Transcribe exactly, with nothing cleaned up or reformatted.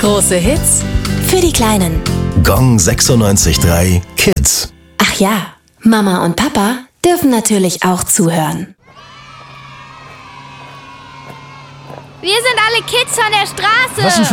Große Hits für die Kleinen. Gong sechsundneunzig Komma drei Kids. Ach ja, Mama und Papa dürfen natürlich auch zuhören. Wir sind alle Kids von der Straße. Was denn